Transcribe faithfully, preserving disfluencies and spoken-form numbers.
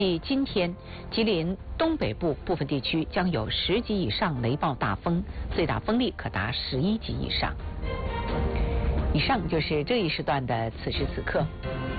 今天，吉林东北部部分地区将有十级以上雷暴大风，最大风力可达十一级以上。以上就是这一时段的此时此刻。